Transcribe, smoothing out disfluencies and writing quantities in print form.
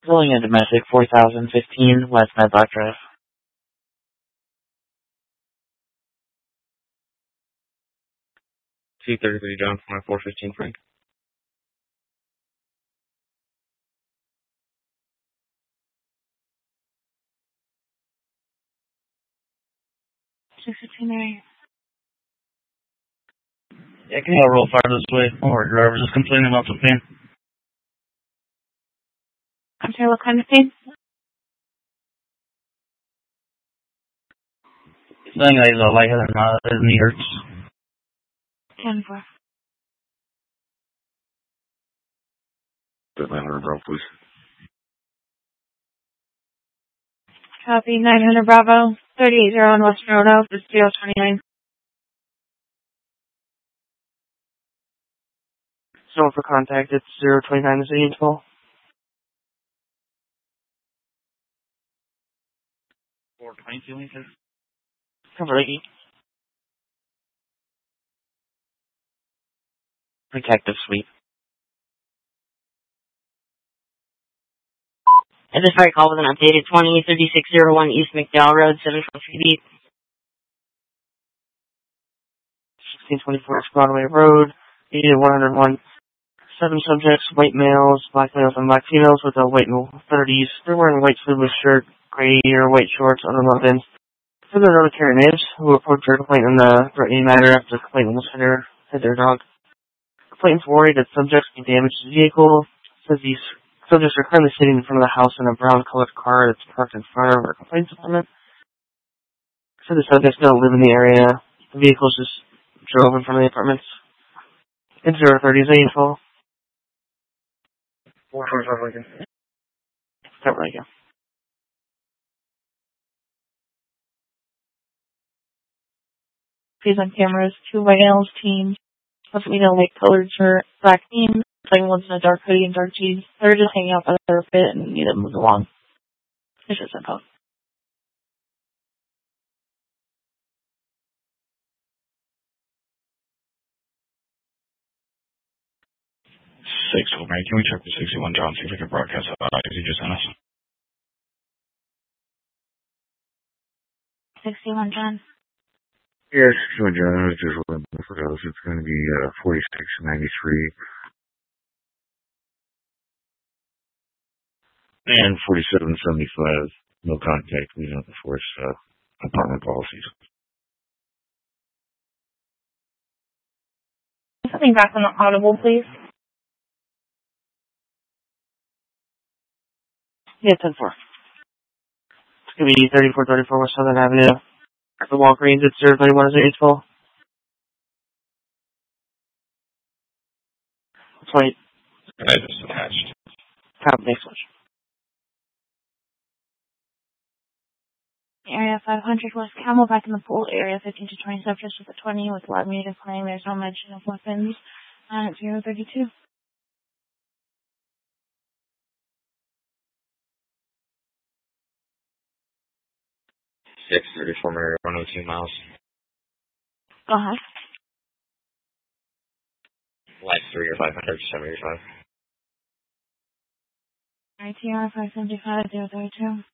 Rolling in domestic 4015 West Medlock Drive. 233 John, 415 Frank. Yeah, can you roll far this way? Or driver just complaining about some pain. I'm sorry, what kind of pain? He's saying that he's lightheaded and his knee hurts. 10-4. 900 Bravo, please. Copy, 900 Bravo, 3801 West Road, 029. So for contact, it's 029 is the info. 422, he says. Cover Lady. Protective Suite. And this fire call was an updated 203601 East McDowell Road, 743B. 1624 Broadway Road, dated 101. 7 subjects, white males, black males, and black females with a white 30s. They're wearing white sleeveless shirt, gray or white shorts, under buttons. For the other natives who reported their complaint in the threatening matter after the complaint almost hit their dog. Complainants worried that subjects can damage the vehicle. Says these subjects are currently sitting in front of the house in a brown-colored car that's parked in front of our complaints department. So the subjects don't live in the area. The vehicles just drove in front of the apartments. It's 030 is the info. 425 Lincoln. Cover Lincoln. Please on cameras, 2 white males, teams. Let's me know white colored shirt, black team. Second one's in a dark hoodie and dark jeans. They're just hanging out by their fit and need to move along. It's just simple. 6 over. Can we check the 61 John, see if we can broadcast that as you just sent us? 61 John. Yes, 61 John, I was just looking for those. It's going to be 4693 and 4775. No contact. We don't enforce apartment policies. Something back on the audible, please. Yeah, 10-4. It's going to be 3434 West Southern Avenue. At the Walgreens, it's 031 is the info. That's right. I just attached. Copy, next one. Area 500 West Camel, back in the pool. Area 15 to 20 subjects with a 20 with loud music playing. There's no mention of weapons. At 032. 634 Mary, 102 miles. Go ahead. Light 3 or 500, 75. ITR 575 032.